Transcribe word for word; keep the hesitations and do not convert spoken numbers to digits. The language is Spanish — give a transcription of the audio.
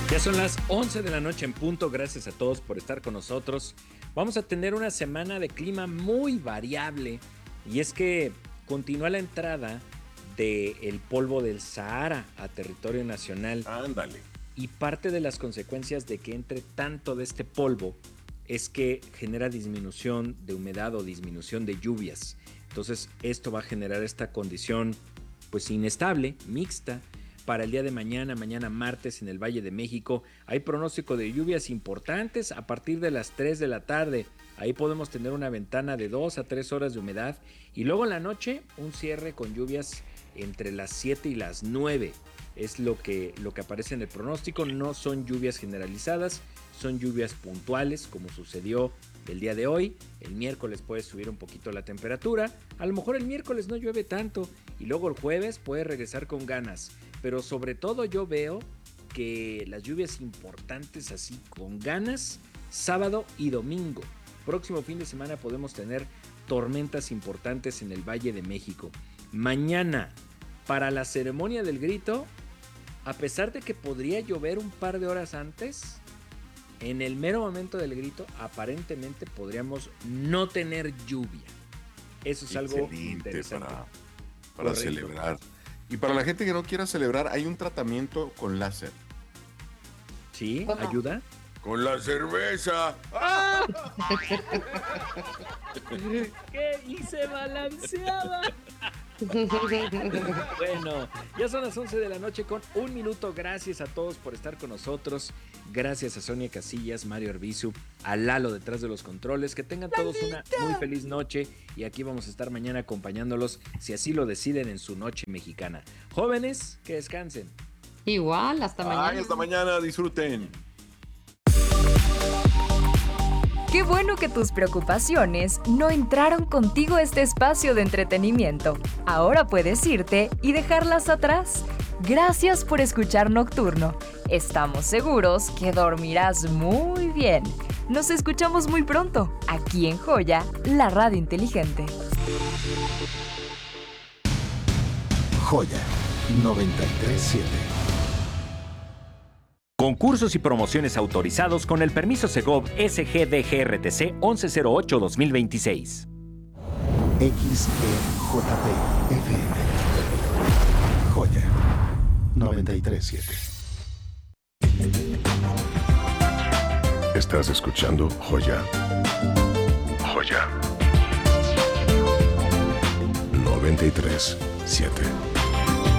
Ya son las once de la noche en punto. Gracias a todos por estar con nosotros. Vamos a tener una semana de clima muy variable. Y es que continúa la entrada del polvo del Sahara a territorio nacional. Ándale. Y parte de las consecuencias de que entre tanto de este polvo es que genera disminución de humedad o disminución de lluvias. Entonces esto va a generar esta condición pues inestable, mixta. Para el día de mañana, mañana martes en el Valle de México, hay pronóstico de lluvias importantes a partir de las tres de la tarde. Ahí podemos tener una ventana de dos a tres horas de humedad y luego en la noche un cierre con lluvias entre las siete y las nueve. Es lo que, lo que aparece en el pronóstico. No son lluvias generalizadas, son lluvias puntuales como sucedió el día de hoy. El miércoles puede subir un poquito la temperatura. A lo mejor el miércoles no llueve tanto y luego el jueves puede regresar con ganas. Pero sobre todo yo veo que las lluvias importantes así con ganas, sábado y domingo. Próximo fin de semana podemos tener tormentas importantes en el Valle de México. Mañana, para la ceremonia del grito, a pesar de que podría llover un par de horas antes, en el mero momento del grito, aparentemente podríamos no tener lluvia. Eso es algo interesante. Para, para celebrar. Y para la gente que no quiera celebrar, hay un tratamiento con láser. ¿Sí? ¿Ayuda? ¡Con la cerveza! ¡Ah! ¿Qué? Y se balanceaba. Bueno, ya son las once de la noche con un minuto. Gracias a todos por estar con nosotros. Gracias a Sonia Casillas, Mario Arbizu, a Lalo detrás de los controles. Que tengan todos una muy feliz noche. Y aquí vamos a estar mañana acompañándolos, si así lo deciden, en su noche mexicana. Jóvenes, que descansen. Igual, hasta mañana. Ay, hasta mañana, disfruten. Qué bueno que tus preocupaciones no entraron contigo a este espacio de entretenimiento. Ahora puedes irte y dejarlas atrás. Gracias por escuchar Nocturno. Estamos seguros que dormirás muy bien. Nos escuchamos muy pronto, aquí en Joya, la radio inteligente. Joya noventa y tres punto siete. Concursos y promociones autorizados con el permiso Segov S G D G R T C once cero ocho dos mil veintiséis. X E J P F M. Joya noventa y tres punto siete. Estás escuchando Joya. Joya noventa y tres punto siete.